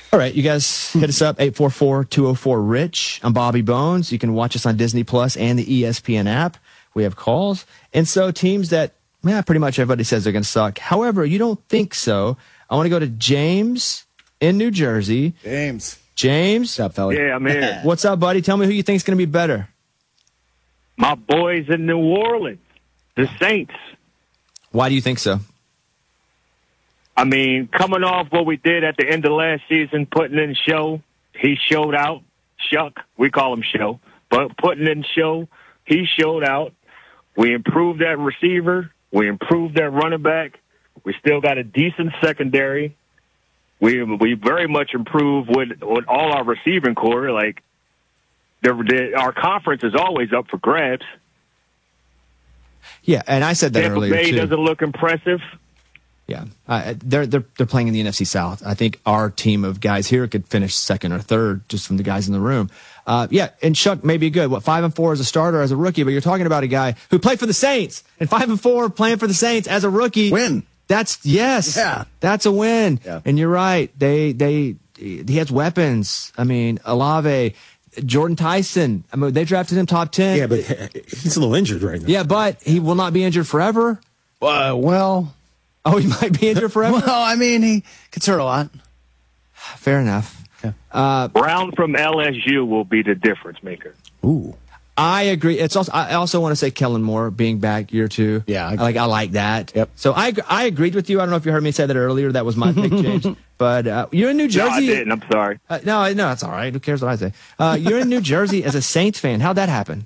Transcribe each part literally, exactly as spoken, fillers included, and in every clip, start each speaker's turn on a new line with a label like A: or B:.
A: All right, you guys hit us up, eight four four, two oh four, RICH. I'm Bobby Bones. You can watch us on Disney Plus and the E S P N app. We have calls. And so teams that, yeah, pretty much everybody says they're going to suck. However, you don't think so. I want to go to James in New Jersey.
B: James.
A: James.
C: What's up, fella?
D: Yeah, I'm here.
A: What's up, buddy? Tell me who you think's going to be better.
D: My boys in New Orleans, the Saints.
A: Why do you think so?
D: I mean, coming off what we did at the end of last season, putting in show, he showed out. Shuck, we call him show. But putting in show, he showed out. We improved that receiver. We improved that running back. We still got a decent secondary. We we very much improved with, with all our receiving core. Like, the, the, our conference is always up for grabs.
A: Yeah, and I said that
D: Tampa
A: earlier,
D: Bay
A: too.
D: doesn't look impressive.
A: Yeah, uh, they're they're they're playing in the N F C South. I think our team of guys here could finish second or third just from the guys in the room. Uh, yeah, and Shuck may be good. What, five and four as a starter as a rookie? But you're talking about a guy who played for the Saints and five and four playing for the Saints as a rookie.
B: Win.
A: That's yes.
B: Yeah.
A: That's a win.
B: Yeah.
A: And you're right. They they he has weapons. I mean, Olave, Jordan Tyson. I mean, they drafted him top ten.
C: Yeah, but he's a little injured right now.
A: Yeah, but he will not be injured forever.
B: Uh, well,
A: Oh, he might be injured forever.
B: well, I mean, he gets hurt a lot.
A: Fair enough. Uh,
D: Brown from L S U will be the difference maker.
C: Ooh.
A: I agree. It's also. I also want to say Kellen Moore being back year two.
B: Yeah, I
A: I like. I like that.
B: Yep.
A: So I I agreed with you. I don't know if you heard me say that earlier. That was my pick, James. But uh, you're in New
D: No,
A: Jersey.
D: I didn't. I'm sorry.
A: Uh, no, no, that's all right. Who cares what I say? Uh, you're in New Jersey as a Saints fan. How'd that happen?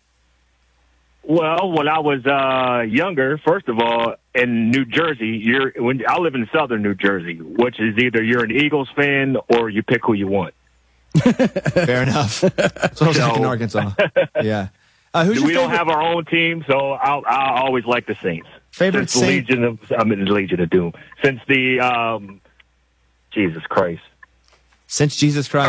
D: Well, when I was uh, younger, first of all, in New Jersey, you're when I live in southern New Jersey, which is either you're an Eagles fan or you pick who you want.
A: Fair enough. So I was
D: So-
A: like in Arkansas. Yeah. Uh, who's your
D: We don't
A: favorite,
D: have our own team, so I I always like the Saints.
A: favorite
D: Since
A: Saint?
D: Legion of I mean Legion of Doom. Since the um, Jesus Christ.
A: Since Jesus Christ.